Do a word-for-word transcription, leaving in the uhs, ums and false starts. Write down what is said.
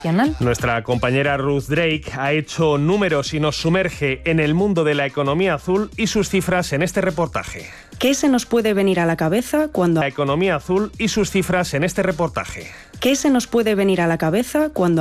Nuestra compañera Ruth Drake ha hecho números y nos sumerge en el mundo de la economía azul y sus cifras en este reportaje. ¿Qué se nos puede venir a la cabeza cuando... La economía azul y sus cifras en este reportaje. ¿Qué se nos puede venir a la cabeza cuando